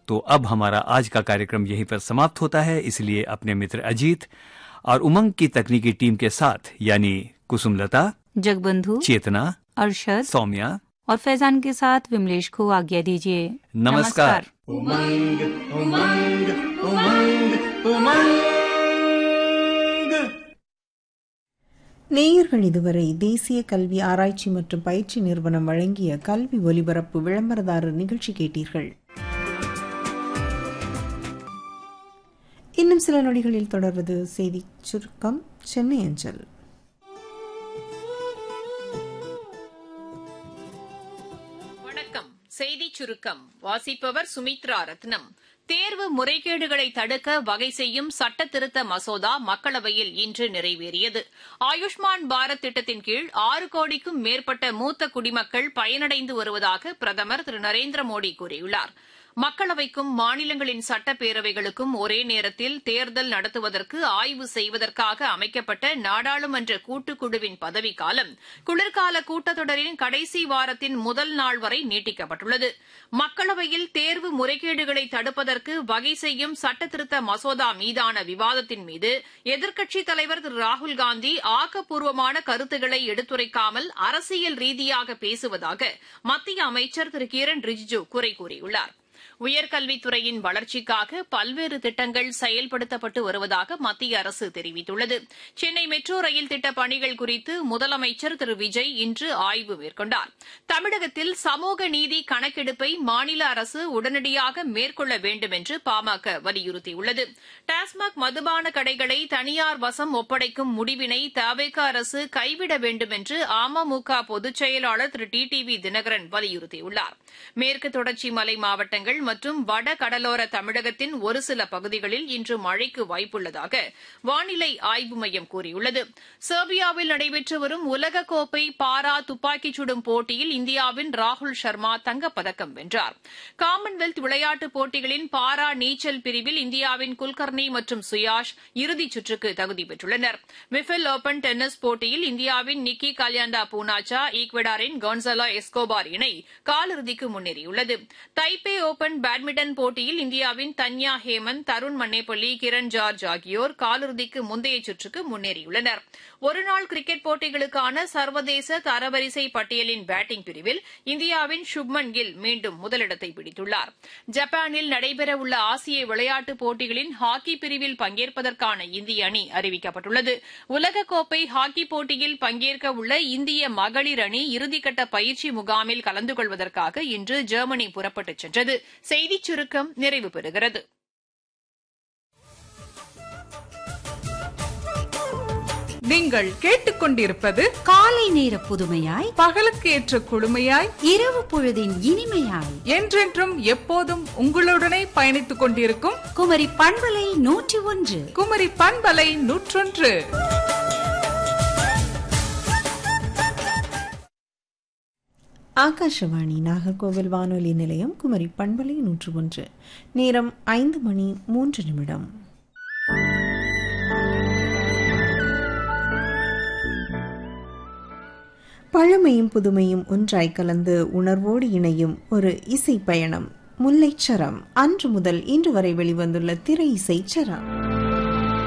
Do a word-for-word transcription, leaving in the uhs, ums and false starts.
तो अब हमारा आज का कार्यक्रम यहीं पर समाप्त होता है, इसलिए अपने मित्र अजीत और उमंग की तकनीकी टीम के साथ यानी कुसुमलता, जगबंधु, चेतना, अरशद, सौम्या और फैजान के साथ विमलेश को आज्ञा दीजिए। नमस्कार। उमंग उमंग उमंग उमंग। நேயர்கள் இதுவரை தேசிய கல்வி ஆராய்ச்சி மற்றும் பயிற்சி நிறுவனம் வழங்கிய கல்வி ஒலிபரப்பு விளம்பரதாரர் நிகழ்ச்சி கேட்டீர்கள். இன்னும் சில நொடிகளில் தொடர்வது செய்தி சுருக்கம், சென்னை அஞ்சல். வணக்கம். செய்தி சுருக்கம் வாசிப்பவர் சுமித்ரா ரத்னம். தேர்வு முறைகேடுகளை தடுக்க வகை செய்யும் சட்ட திருத்த மசோதா மக்களவையில் இன்று நிறைவேறியது. ஆயுஷ்மான் பாரத் திட்டத்தின் கீழ் ஆறு கோடிக்கும் மேற்பட்ட மூத்த குடிமக்கள் பயனடைந்து வருவதாக பிரதமர் திரு நரேந்திர மோடி கூறியுள்ளார். மக்களவைக்கும் மாநிலங்களின் சட்டப்பேரவைகளுக்கும் ஒரே நேரத்தில் தேர்தல் நடத்துவதற்கு ஆய்வு செய்வதற்காக அமைக்கப்பட்ட நாடாளுமன்ற கூட்டுக்குழுவின் பதவிக்காலம் குளிர்கால கூட்டத்தொடரின் கடைசி வாரத்தின் முதல் நாள் வரை நீட்டிக்கப்பட்டுள்ளது. மக்களவையில் தேர்வு முறைகேடுகளை தடுப்பதற்கு வகை செய்யும் சட்டத்திருத்த மசோதா மீதான விவாதத்தின் மீது எதிர்க்கட்சித் தலைவர் திரு ராகுல்காந்தி ஆக்கப்பூர்வமான கருத்துக்களை எடுத்துரைக்காமல் அரசியல் ரீதியாக பேசுவதாக மத்திய அமைச்சர் திரு கிரண் ரிஜிஜு குறை கூறியுள்ளார். உயர்கல்வித்துறையின் வளர்ச்சிக்காக பல்வேறு திட்டங்கள் செயல்படுத்தப்பட்டு வருவதாக மத்திய அரசு தெரிவித்துள்ளது. சென்னை மெட்ரோ ரயில் திட்டப் பணிகள் குறித்து முதலமைச்சர் திரு விஜய் இன்று ஆய்வு மேற்கொண்டார். தமிழகத்தில் சமூக நீதி கணக்கெடுப்பை மாநில அரசு உடனடியாக மேற்கொள்ள வேண்டும் என்று பாமக வலியுறுத்தியுள்ளது. டாஸ்மாக் மதுபான கடைகளை தனியார் வசம் ஒப்படைக்கும் முடிவினை தவேக அரசு கைவிட வேண்டும் என்று அமமுக பொதுச் செயலாளர் திரு டி டி வி தினகரன் வலியுறுத்தியுள்ளார். மேற்கு தொடர்ச்சி மலை மாவட்டங்கள் மற்றும் வட கடலோர தமிழகத்தின் ஒரு சில பகுதிகளில் இன்று மழைக்கு வாய்ப்புள்ளதாக வானிலை ஆய்வு மையம் கூறியுள்ளது. செர்பியாவில் நடைபெற்று வரும் உலகக்கோப்பை பாரா துப்பாக்கிச் சுடும் போட்டியில் இந்தியாவின் ராகுல் சர்மா தங்கப்பதக்கம் வென்றார். காமன்வெல்த் விளையாட்டுப் போட்டிகளின் பாரா நீச்சல் பிரிவில் இந்தியாவின் குல்கர்னி மற்றும் சுயாஷ் இறுதிச் சுற்றுக்கு தகுதி பெற்றுள்ளனர். விஃபில் ஓபன் டென்னிஸ் போட்டியில் இந்தியாவின் நிக்கி கல்யாண்டா பூனாச்சா ஈக்வடாரின் கொன்சலா எஸ்கோபார் இணை காலிறுதிக்கு முன்னேறியுள்ளது. தைப்பே ஓபன் பேட்மிண்டன் போட்டியில் இந்தியாவின் தன்யா ஹேமந்த், தருண் மன்னேப்பள்ளி, கிரண் ஜார்ஜ் ஆகியோர் காலிறுதிக்கு முந்தைய சுற்றுக்கு முன்னேறியுள்ளனர். ஒருநாள் கிரிக்கெட் போட்டிகளுக்கான சர்வதேச தரவரிசை பட்டியலின் பேட்டிங் பிரிவில் இந்தியாவின் சுப்மன் கில் மீண்டும் முதலிடத்தை பிடித்துள்ளார். ஜப்பானில் நடைபெறவுள்ள ஆசிய விளையாட்டுப் போட்டிகளின் ஹாக்கி பிரிவில் பங்கேற்பதற்கான இந்திய அணி அறிவிக்கப்பட்டுள்ளது. உலகக்கோப்பை ஹாக்கி போட்டியில் பங்கேற்க உள்ள இந்திய மகளிர் அணி இறுதிக்கட்ட பயிற்சி முகாமில் கலந்து கொள்வதற்காக இன்று ஜெர்மனி புறப்பட்டுச் சென்றது. செய்திச் சுருக்கம் நிறைவு பெறுகிறது. நீங்கள் கேட்டுக்கொண்டிருப்பது காலை நேர புதுமையாய், பகலுக்கு ஏற்ற குழுமையாய், இரவு பொழுதின் இனிமையாய், என்றென்றும் எப்போதும் உங்களுடனே பயணித்துக் கொண்டிருக்கும் குமரி பண்பலை நூற்றி ஒன்று. குமரி பண்பலை நூற்றொன்று. ஆகாஷவாணி நாகர்கோவில் வானொலி நிலையம், குமரி பண்பலை நூற்று ஒன்று. நேரம் ஐந்து மணி மூன்று நிமிடம். பழமையும் புதுமையும் ஒன்றாய் கலந்து உணர்வோடு இணையும் ஒரு இசை பயணம் முல்லைச்சரம். அன்று முதல் இன்று வரை வெளிவந்துள்ள திரை இசைச்சரம்.